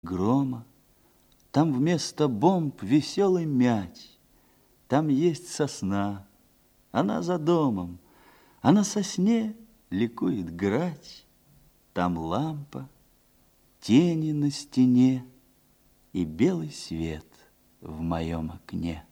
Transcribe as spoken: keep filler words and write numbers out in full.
грома, там вместо бомб веселый мяч, там есть сосна, она за домом, а на сосне ликует грач. Там лампа, тени на стене и белый свет в моем окне.